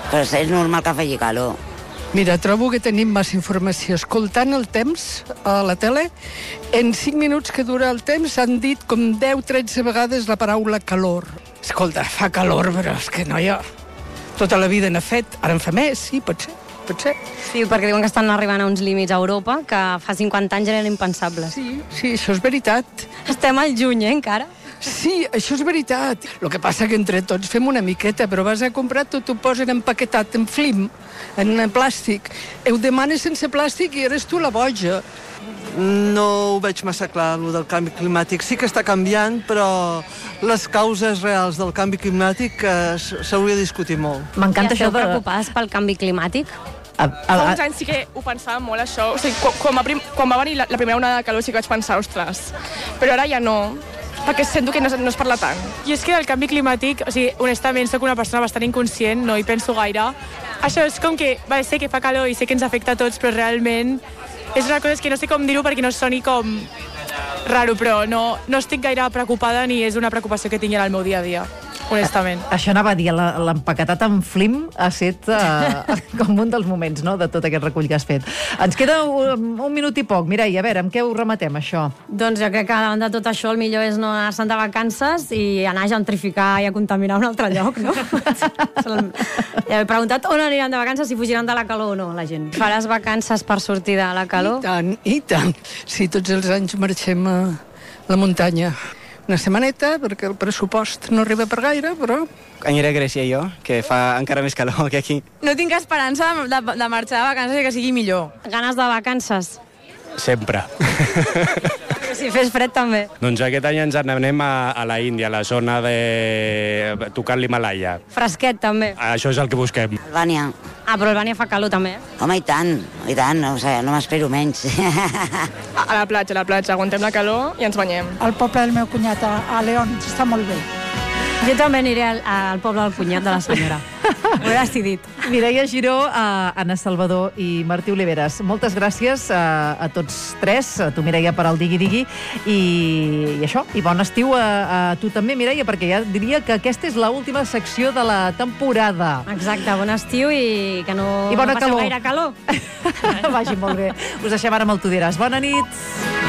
Però és normal que faci calor. Mira, trobo que tenim massa informació. Escoltant el temps a la tele, en 5 minuts que dura el temps han dit com 10-13 vegades la paraula calor. Escolta, fa calor, però és que no hi ha... Tota la vida n'ha fet, ara en fa més, sí, pot ser. Sí, perquè diuen que estan arribant a uns límits a Europa que fa 50 anys eren impensables. Sí, això és veritat. Estem al juny, encara? Sí, això és veritat. El que passa que entre tots fem una miqueta, però vas a comprar, tot ho posen empaquetat en film, en plàstic. Ho demanes sense plàstic i eres tu la boja. No ho veig massa clar, el del canvi climàtic. Sí que està canviant, però les causes reals del canvi climàtic s'hauria de discutir molt. M'encanta això de... Esteu preocupades pel canvi climàtic? Fa uns anys sí que ho pensava molt, això. O sigui, quan va venir la primera onada de calor sí que vaig pensar, ostres, però ara ja no, perquè sento que no es parla tant. I és que del canvi climàtic, o sigui, honestament, soc una persona bastant inconscient, no hi penso gaire. Això és com que, sé que fa calor i sé que ens afecta a tots, però realment és una cosa que no sé com dir-ho perquè no soni com raro, però no estic gaire preocupada ni és una preocupació que tingui en el meu dia a dia, honestament. Això anava a dir, l'empaquetat amb flim ha estat com un dels moments, no?, de tot aquest recull que has fet. Ens queda un minut i poc. Mireia, a veure, amb què ho rematem, això? Doncs jo crec que davant de tot això el millor és no anar-se'n de vacances i anar a gentrificar i a contaminar un altre lloc, no? Ja he preguntat on aniran de vacances, si fugiran de la calor o no, la gent. Faràs vacances per sortir de la calor? I tant. Sí, tots els anys marxem a la muntanya. Una setmaneta, perquè el pressupost no arriba per gaire, però... Aniré a Grècia jo, que fa encara més calor que aquí. No tinc esperança de marxar de vacances i que sigui millor. Ganes de vacances? Sempre. Si fes fred també. Doncs aquest any ens n'anem a la Índia, a la zona de... tocant l'Himalaya. Fresquet també. Això és el que busquem. Albània. Però Albània fa calor també, Home, i tant, o sigui, no m'espero menys. A la platja, aguantem la calor i ens banyem. Al poble del meu cunyat, a León, està molt bé. Jo també aniré al poble del cunyat de la senyora. Ho he decidit. Mireia Giró, Anna Salvador i Martí Oliveres. Moltes gràcies a tots tres, a tu, Mireia, per al digui-digui, i això, i bon estiu a tu també, Mireia, perquè ja diria que aquesta és l'última secció de la temporada. Exacte, bon estiu i que no passeu gaire calor. Vagi molt bé. Us deixem ara amb el Tu diràs. Bona nit.